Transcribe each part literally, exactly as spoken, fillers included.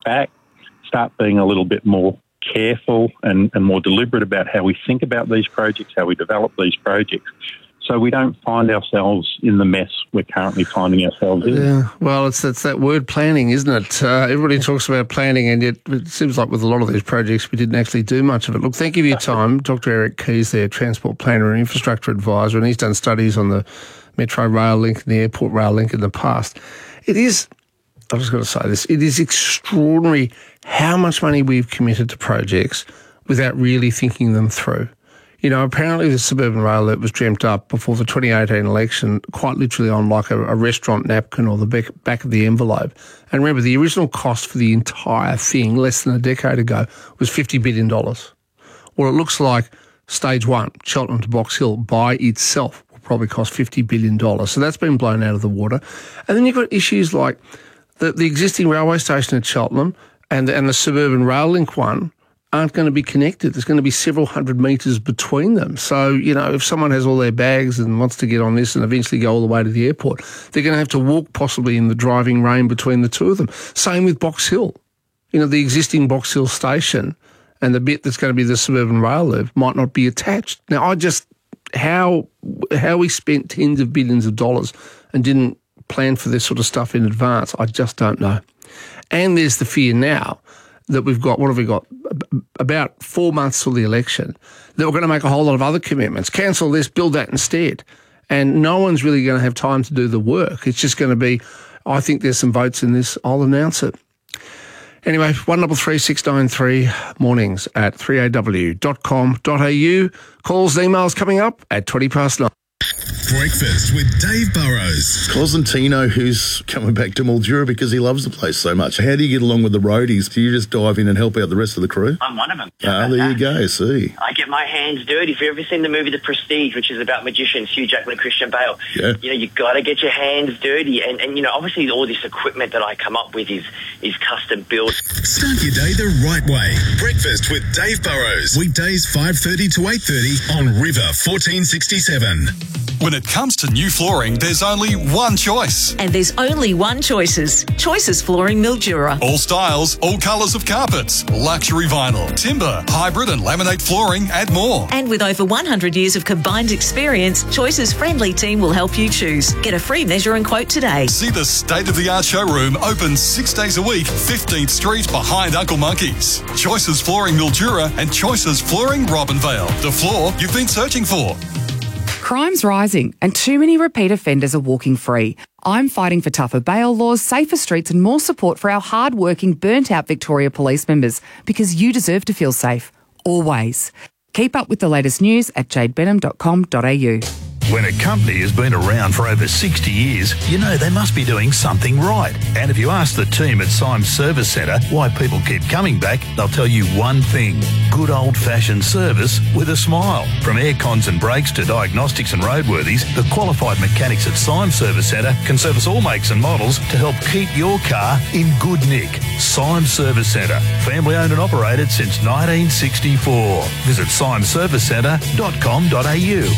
back, start being a little bit more careful and, and more deliberate about how we think about these projects, how we develop these projects, so we don't find ourselves in the mess we're currently finding ourselves in. Yeah, well, it's, it's that word planning, isn't it? Uh, everybody talks about planning, and yet it seems like with a lot of these projects we didn't actually do much of it. Look, thank you for your time. Doctor Eric Keys there, Transport Planner and Infrastructure Advisor, and he's done studies on the Metro Rail Link and the Airport Rail Link in the past. It is, I've just got to say this, it is extraordinary how much money we've committed to projects without really thinking them through. You know, apparently the suburban rail loop was dreamt up before the twenty eighteen election, quite literally on like a, a restaurant napkin or the back, back of the envelope. And remember, the original cost for the entire thing, less than a decade ago, was fifty billion dollars. Well, it looks like stage one, Cheltenham to Box Hill, by itself will probably cost fifty billion dollars. So that's been blown out of the water. And then you've got issues like the, the existing railway station at Cheltenham and, and the suburban rail link one aren't going to be connected. There's going to be several hundred metres between them. So, you know, if someone has all their bags and wants to get on this and eventually go all the way to the airport, they're going to have to walk possibly in the driving rain between the two of them. Same with Box Hill. You know, the existing Box Hill station and the bit that's going to be the suburban rail loop might not be attached. Now, I just, how, how we spent tens of billions of dollars and didn't plan for this sort of stuff in advance, I just don't know. And there's the fear now that we've got, what have we got, about four months till the election, that we're going to make a whole lot of other commitments. Cancel this, build that instead. And no one's really going to have time to do the work. It's just going to be, I think there's some votes in this, I'll announce it. Anyway, one double three six nine three, mornings at three a w dot com dot a u. Calls and emails coming up at twenty past nine. Breakfast with Dave Burrows. Cosentino, who's coming back to Mildura because he loves the place so much. How do you get along with the roadies? Do you just dive in and help out the rest of the crew? I'm one of them. Ah, there you go, see. I get my hands dirty. If you've ever seen the movie The Prestige, which is about magicians, Hugh Jackman and Christian Bale, yeah. you know, you've got to get your hands dirty. And, and, you know, obviously all this equipment that I come up with is, is custom built. Start your day the right way. Breakfast with Dave Burrows. Weekdays five thirty to eight thirty on River fourteen sixty-seven. When it comes to new flooring, there's only one choice. And there's only one Choices. Choices Flooring Mildura. All styles, all colours of carpets, luxury vinyl, timber, hybrid and laminate flooring and more. And with over one hundred years of combined experience, Choices' friendly team will help you choose. Get a free measure and quote today. See the state-of-the-art showroom open six days a week, fifteenth Street behind Uncle Monkey's. Choices Flooring Mildura and Choices Flooring Robinvale. The floor you've been searching for. Crime's rising and too many repeat offenders are walking free. I'm fighting for tougher bail laws, safer streets and more support for our hard-working, burnt-out Victoria police members because you deserve to feel safe. Always. Keep up with the latest news at jade benham dot com dot a u. When a company has been around for over sixty years, you know they must be doing something right. And if you ask the team at Symes Service Centre why people keep coming back, they'll tell you one thing: good old-fashioned service with a smile. From air cons and brakes to diagnostics and roadworthies, the qualified mechanics at Symes Service Centre can service all makes and models to help keep your car in good nick. Symes Service Centre, family-owned and operated since nineteen sixty-four. Visit symes service centre dot com dot a u.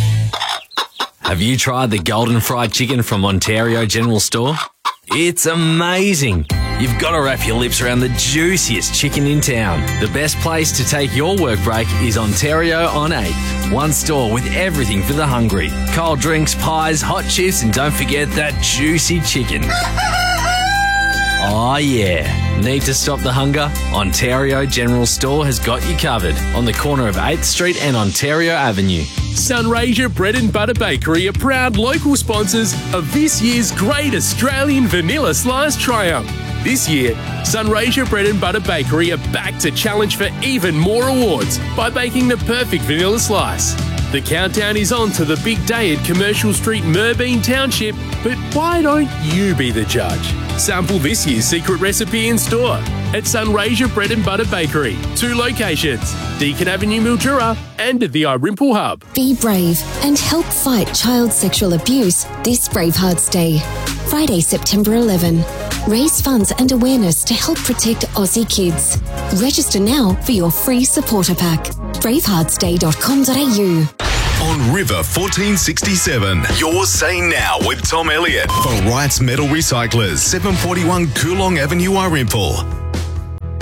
Have you tried the Golden Fried Chicken from Ontario General Store? It's amazing. You've got to wrap your lips around the juiciest chicken in town. The best place to take your work break is Ontario on eighth. One store with everything for the hungry. Cold drinks, pies, hot chips, and don't forget that juicy chicken. Oh yeah. Need to stop the hunger? Ontario General Store has got you covered on the corner of eighth Street and Ontario Avenue. Sunraysia Bread and Butter Bakery are proud local sponsors of this year's Great Australian Vanilla Slice Triumph. This year, Sunraysia Bread and Butter Bakery are back to challenge for even more awards by baking the perfect vanilla slice. The countdown is on to the big day at Commercial Street, Merbein Township, but why don't you be the judge? Sample this year's secret recipe in store at Sunraysia Bread and Butter Bakery. Two locations, Deakin Avenue, Mildura, and at the Irimple Hub. Be brave and help fight child sexual abuse this Bravehearts Day. Friday, September eleventh. Raise funds and awareness to help protect Aussie kids. Register now for your free supporter pack. bravehearts day dot com dot a u. On River fourteen sixty-seven, you're saying now with Tom Elliott for Wright's Metal Recyclers, seven forty-one Coolong Avenue, Irimple.